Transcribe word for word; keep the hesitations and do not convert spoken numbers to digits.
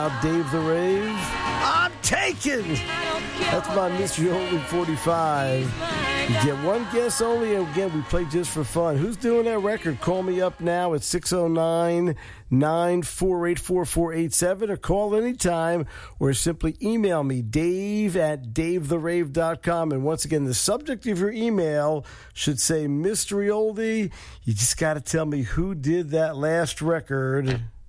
Dave the Rave. I'm taken. That's my Mystery Oldie forty-five. You get one guess only, and again, we play just for fun. Who's doing that record? Call me up now at six oh nine, nine four eight, four four eight seven or call anytime or simply email me, dave at dave the rave dot com. And once again, the subject of your email should say Mystery Oldie. You just got to tell me who did that last record.